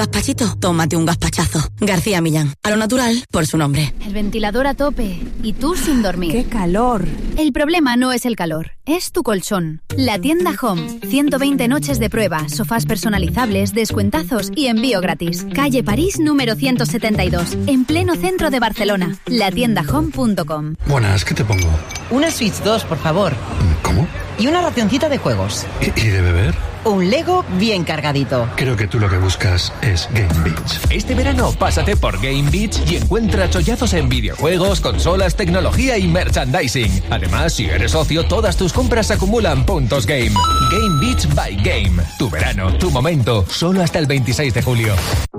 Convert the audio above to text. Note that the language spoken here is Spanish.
Gazpachito, tómate un gazpachazo. García Millán, a lo natural, por su nombre. El ventilador a tope y tú sin dormir. ¡Qué calor! El problema no es el calor, es tu colchón. La tienda Home. 120 noches de prueba, sofás personalizables, descuentazos y envío gratis. Calle París número 172, en pleno centro de Barcelona. Latiendahome.com. Buenas, ¿qué te pongo? Una Switch 2, por favor. ¿Cómo? Y una racioncita de juegos. ¿Y de beber? Un Lego bien cargadito. Creo que tú lo que buscas es Game Beach. Este verano pásate por Game Beach y encuentra chollazos en videojuegos, consolas, tecnología y merchandising. Además, si eres socio, todas tus compras acumulan puntos Game. Game Beach by Game. Tu verano, tu momento, solo hasta el 26 de julio.